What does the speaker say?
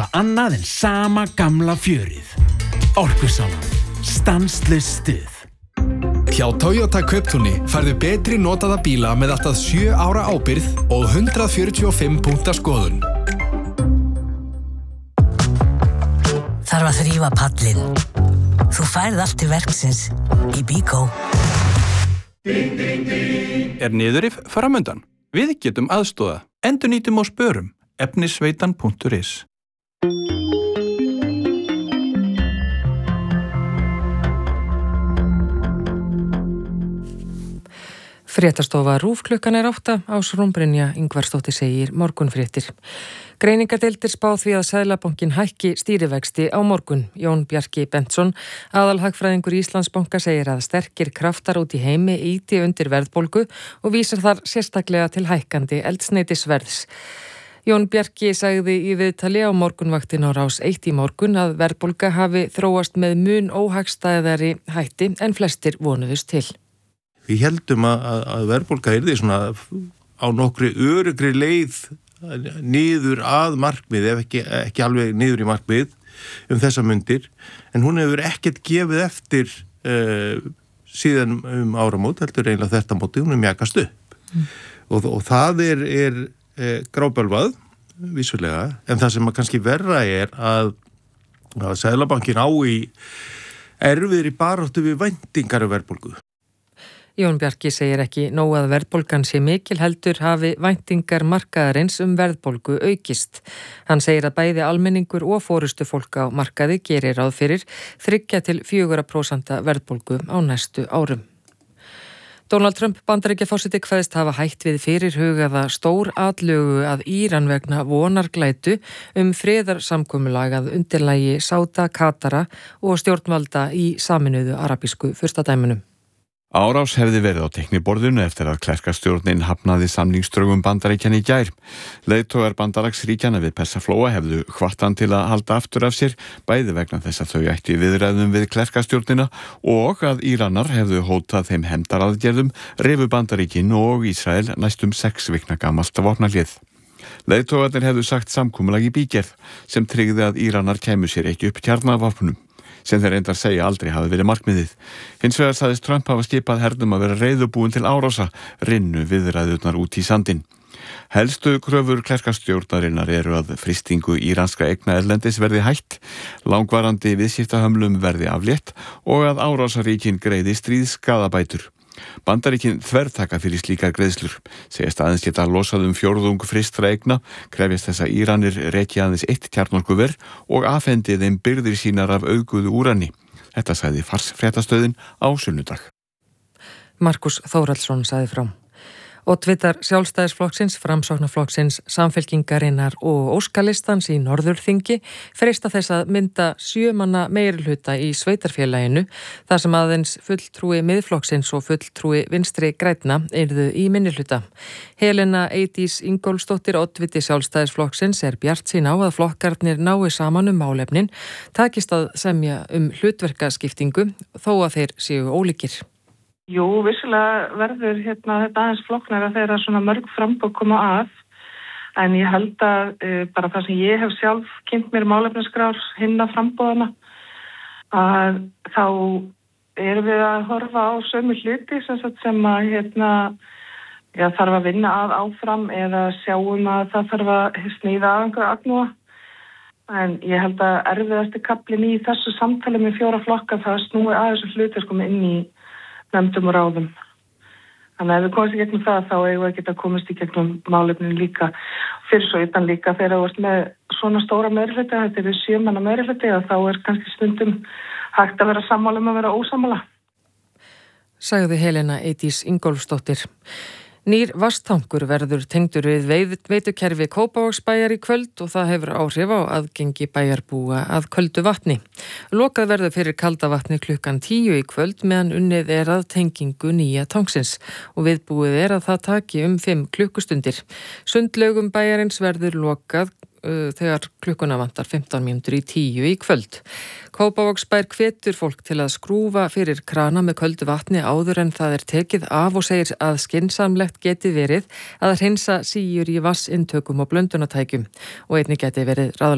eitthvað annað en sama gamla fjörið. Orkusalan. Stanslaust stuð. Hjá Toyota Kauptúni færðu betri notaða bíla með allt að 7 ára ábyrgð og 145 punkta skoðun. Þarf að þrífa pallinn. Þú færð allt til verksins í Bíkó. Niðurrif framundan? Við getum aðstoðað. Endurnýtum og spörum. Efnisveitan.is. Fréttastofa RÚV klukkan 8, Ásrún Brynja Ingvarsdóttir segir morgunfréttir. Greiningardeildir spá því að Seðlabankinn hækki stýrivexti á morgun. Jón Bjarki Bentsson, aðalhagfræðingur Íslandsbanka, segir að sterkir kraftar út í heimi ýti undir verðbólgu og vísar þar sérstaklega til hækkandi eldsneytisverðs. Jón Bjarki sagði í viðtali á morgunvaktin á Rás 1 í morgun að verðbólga hafi þróast með mun óhagstæðari hætti en flestir vonuðust til. Við heldum að verðbólga yrði svona á nokkri öruggri leið niður að markmið, ef ekki alveg niður í markmið þessa mundir, en hún hefur ekkert gefið eftir síðan áramót, heldur eiginlega þetta móti, hún mjakast upp. Og það er grábölvað, vissulega, en það sem kannski verra er að Seðlabankinn á í erfiðri baráttu við væntingar af verðbólgu. Jón Bjarki segir ekki nóg að verðbólgan sé mikil, heldur hafi væntingar markaðarins verðbólgu aukist. Hann segir að bæði almenningur og forystufólk á markaði gerir ráð fyrir 3–4% verðbólgu á næstu árum. Donald Trump Bandaríkjaforseti kveðst hafa hætt við fyrirhugaða stóratlögu að Íran vegna vonarglætu friðarsamkomulag að undirlagi Sáda, Katara og stjórnvalda í Sameinuðu arabísku furstadæmunum. Árás hefði verið á teikniborðinu eftir að klerkastjórnin hafnaði samningsdrögum Bandaríkjanna í gær. Leiðtogar bandalagsríkjanna við Persaflóa hefðu hvattan til að halda aftur af sér, bæði vegna þess að þau ættu í viðræðum við klerkastjórnina og að Íranar hefðu hótað þeim hefndaraðgerðum, rifu Bandaríkin og Ísrael næstum 6 vikna gamalt vopnahlið. Leiðtogarnir hefðu sagt samkomulag í bígerð sem tryggði að Íranar kæmu sér ekki upp kjarnavopnum, sem þeir reyndar segja aldrei hafi verið markmiðið. Hins vegar sagðist Trump hafa skipað hernum að vera reiðubúin til árása, rynnu viðræðurnar út í sandinn. Helstu kröfur klerkastjórnarinnar eru að frystingu íranskra eigna erlendis verði hætt, langvarandi viðskiptahömlum verði aflétt og að árásaríkin greiði stríðsskaðabætur. Bandaríkin þvertaka fyrir slíkar greiðslur, segist aðeins geta losað 1/4 frystra eigna, krefjast þess að Íranir reki aðeins 1 kjarnorkuver og afhendi þeim birgðir sínar af auðguðu úrani. Þetta sagði farsfréttastöðin á sunnudag. Markus Þórhallsson sagði frá. Oddvitar Sjálfstæðisflokksins, Framsóknarflokksins, Samfylkingarinnar og Óskalistans í Norðurþingi freista þess að mynda 7 manna meirihluta í sveitarfélaginu þar sem aðeins fulltrúi Miðflokksins og fulltrúi Vinstri grænna yrðu í minnihluta. Helena Eydís Ingólfsdóttir, oddviti Sjálfstæðisflokksins, bjartsýn á að flokkarnir nái saman málefnin, takist að semja hlutverkaskiptingu þó að þeir séu ólíkir. Jú, vissulega verður þetta aðeins flokknara þegar svona mörg framboð koma að, en ég held að bara það sem ég hef sjálf kynnt mér málefnaskrár hinna framboðana, að þá erum við að horfa á sömu hluti sem að þarf að vinna að áfram eða sjáum að það þarf að sníða af einhverja agnúa. En ég held að erfiðasti kaflinn í þessu samtali með 4 flokka það snúi að þessu hluti inn í nefndum og ráðum. Þannig að ef við komumst í gegnum það, þá eigum við að geta komist í gegnum málefnin líka. Fyrir svo utan líka þegar þú ert með svona stóra meirihluti, þetta er 7 manna meirihluti, þá er kannski stundum hægt að vera sammála að vera ósammála. Sagði Helena Eydís Ingólfsdóttir. Nýr vatnstankur verður tengdur við veitukerfi Kópavogsbæjar í kvöld og það hefur áhrif á aðgengi bæjarbúa að köldu vatni. Lokað verður fyrir kalda vatni klukkan 10 í kvöld meðan unnið að tengingu nýja tanksins og viðbúið að það taki 5 klukkustundir. Sundlaugum bæjarins verður lokað þegar klukkuna vantar 15 mínútur í 10 í kvöld. Kópavogsbær hvetur fólk til að skrúfa fyrir krana með köldu vatni áður en það tekið af og segir að skynsamlegt geti verið að hreinsa síur í vatnsintökum og blöndunartækjum og einnig geti verið ráðlegt